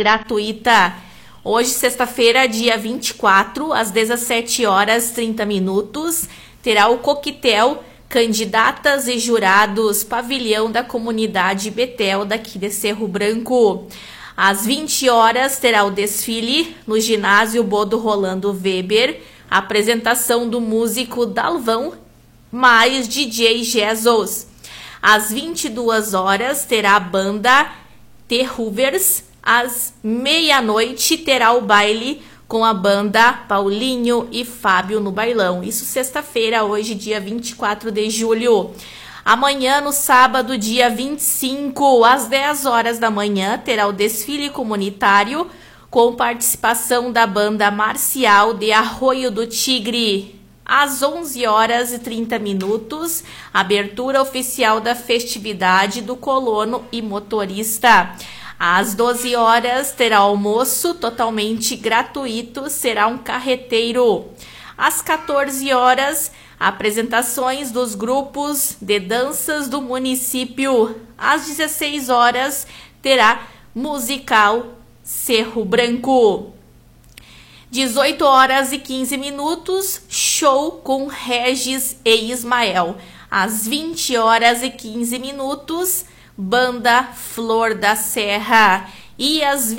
gratuita. Hoje, sexta-feira, dia 24, às 17h30, terá o coquetel Candidatas e Jurados, pavilhão da comunidade Betel, daqui de Cerro Branco. Às 20 horas, terá o desfile no ginásio Bodo Rolando Weber, apresentação do músico Dalvão, mais DJ Jesus. Às 22 horas, terá a banda The Hoovers. Às meia-noite, terá o baile com a banda Paulinho e Fábio no bailão. Isso sexta-feira, hoje, dia 24 de julho. Amanhã, no sábado, dia 25, às 10 horas da manhã, terá o desfile comunitário com participação da banda marcial de Arroio do Tigre. Às 11h30, abertura oficial da festividade do colono e motorista. Às 12 horas, terá almoço totalmente gratuito, será um carreteiro. Às 14 horas, apresentações dos grupos de danças do município. Às 16 horas, terá musical Cerro Branco. 18h15, show com Regis e Ismael. Às 20h15, banda Flor da Serra. E às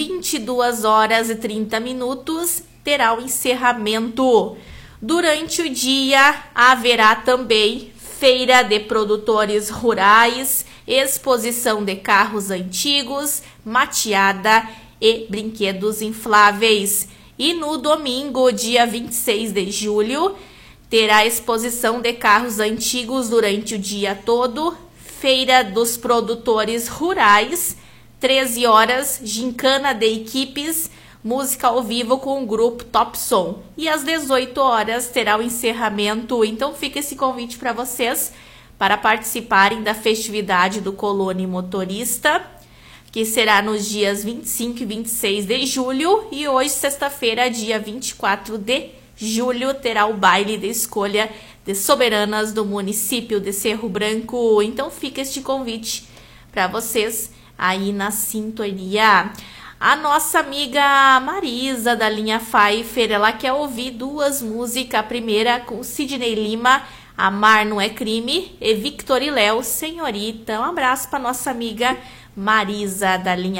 22h30, terá o encerramento. Durante o dia, haverá também feira de produtores rurais, exposição de carros antigos, mateada e brinquedos infláveis. E no domingo, dia 26 de julho, terá exposição de carros antigos durante o dia todo, feira dos produtores rurais, 13 horas, gincana de equipes, música ao vivo com o grupo Top Som. E às 18 horas terá o encerramento. Então fica esse convite para vocês para participarem da festividade do colono e motorista, que será nos dias 25 e 26 de julho. E hoje, sexta-feira, dia 24 de julho, terá o baile de escolha de soberanas do município de Cerro Branco. Então fica este convite para vocês aí na sintonia. A nossa amiga Marisa, da linha Pfeiffer, ela quer ouvir duas músicas. A primeira com Sidney Lima, Amar Não É Crime, e Victor e Léo, Senhorita. Um abraço para nossa amiga Marisa, da linha